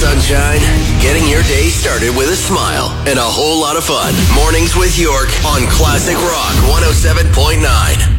sunshine, getting your day started with a smile and a whole lot of fun. Mornings with York on Classic Rock 107.9.